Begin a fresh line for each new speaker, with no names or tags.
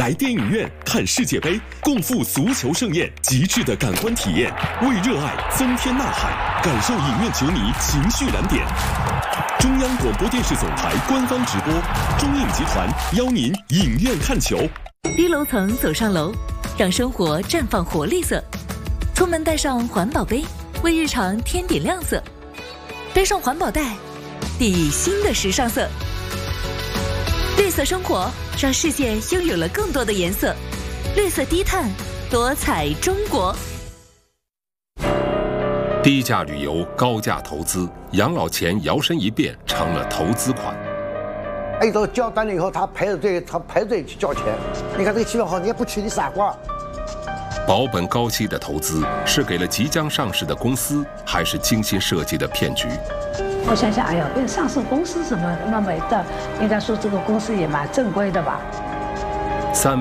来电影院看世界杯，共赴足球盛宴，极致的感官体验，为热爱增添呐喊，感受影院球迷情绪燃点。中央广播电视总台官方直播，中影集团邀您影院看球。
低楼层走上楼，让生活绽放活力色。出门带上环保杯，为日常添点亮色。背上环保袋，砥砺新的时尚色。绿色生活，让世界拥有了更多的颜色。绿色低碳，多彩中国。
低价旅游，高价投资，养老钱摇身一变成了投资款。
一到交单了以后，他排着队去交钱。你看这个气氛好，你也不去，你傻瓜。
保本高息的投资是给了即将上市的公司，还是精心设计的骗局？
我想想，哎呀，这个上市公司怎么那么美的？应该说这个公司也蛮正规的吧。